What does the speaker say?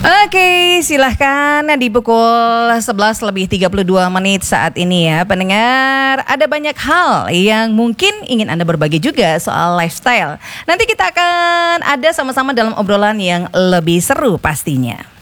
Oke, silahkan di pukul 11 lebih 32 menit saat ini ya pendengar. Ada banyak hal yang mungkin ingin Anda berbagi juga soal lifestyle. Nanti kita akan ada sama-sama dalam obrolan yang lebih seru pastinya.